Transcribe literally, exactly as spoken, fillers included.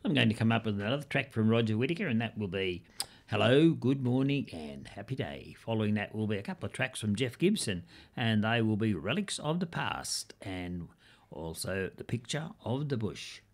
I'm going to come up with another track from Roger Whittaker, and that will be Hello, Good Morning and Happy Day. Following that will be a couple of tracks from Jeff Gibson, and they will be Relics of the Past and also The Picture of the Bush.